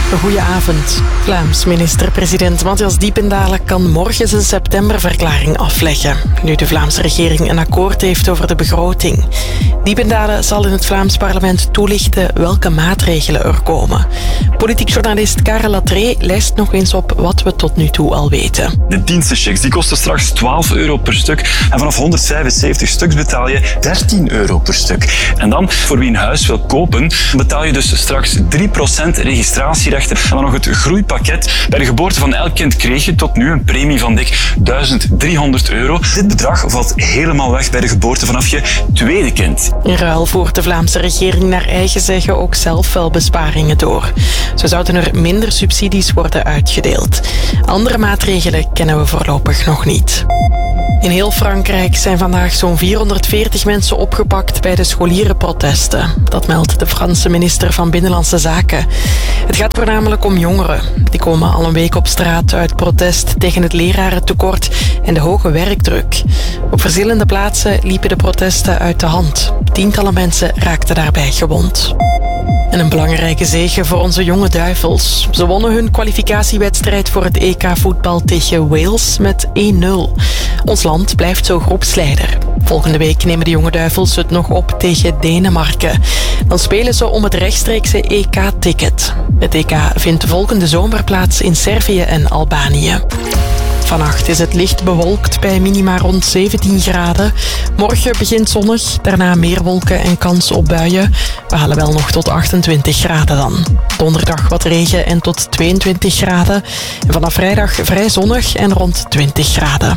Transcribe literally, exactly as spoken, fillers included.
Goedenavond. Vlaams minister-president Matthias Diependalen kan morgen zijn septemberverklaring afleggen, nu de Vlaamse regering een akkoord heeft over de begroting. Diependalen zal in het Vlaams parlement toelichten welke maatregelen er komen. Politiek journalist Karel Latré lijst nog eens op wat we tot nu toe al weten. De dienstenchecks die kosten straks twaalf euro per stuk en vanaf honderdvijfenzeventig stuks betaal je dertien euro per stuk. En dan, voor wie een huis wil kopen, betaal je dus straks drie procent registratierechten. En dan nog het groeipakket. Bij de geboorte van elk kind kreeg je tot nu een premie van dik duizend driehonderd euro. Dit bedrag valt helemaal weg bij de geboorte vanaf je tweede kind. In ruil voert de Vlaamse regering naar eigen zeggen ook zelf wel besparingen door. Zo zouden er minder subsidies worden uitgedeeld. Andere maatregelen kennen we voorlopig nog niet. In heel Frankrijk zijn vandaag zo'n vierhonderdveertig mensen opgepakt bij de scholierenprotesten. Dat meldt de Franse minister van Binnenlandse Zaken. Het gaat voornamelijk om jongeren. Die komen al een week op straat uit protest tegen het lerarentekort en de hoge werkdruk. Op verschillende plaatsen liepen de protesten uit de hand. Tientallen mensen raakten daarbij gewond. En een belangrijke zege voor onze jonge duivels. Ze wonnen hun kwalificatiewedstrijd voor het E K-voetbal tegen Wales met één nul. Ons land blijft zo groepsleider. Volgende week nemen de jonge duivels het nog op tegen Denemarken. Dan spelen ze om het rechtstreekse E K-ticket. Het E K vindt volgende zomer plaats in Servië en Albanië. Vannacht is het licht bewolkt bij minima rond zeventien graden. Morgen begint zonnig, daarna meer wolken en kans op buien. We halen wel nog tot achtentwintig graden dan. Donderdag wat regen en tot tweeëntwintig graden. En vanaf vrijdag vrij zonnig en rond twintig graden.